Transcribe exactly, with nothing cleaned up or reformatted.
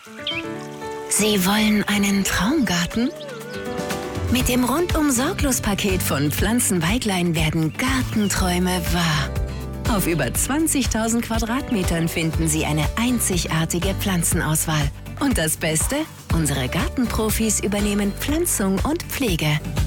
Sie wollen einen Traumgarten? Mit dem Rundum-Sorglos-Paket von Pflanzenweidlein werden Gartenträume wahr. Auf über zwanzigtausend Quadratmetern finden Sie eine einzigartige Pflanzenauswahl. Und das Beste? Unsere Gartenprofis übernehmen Pflanzung und Pflege.